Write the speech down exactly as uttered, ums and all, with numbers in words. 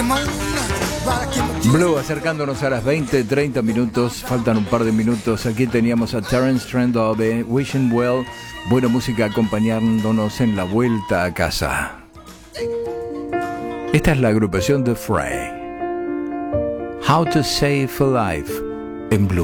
Blue, acercándonos a las veinte, treinta minutos, faltan un par de minutos. Aquí teníamos a Terence Trent D'Arby, Wishing Well, buena música acompañándonos en la vuelta a casa. Esta es la agrupación The Fray. How to Save a Life en Blue.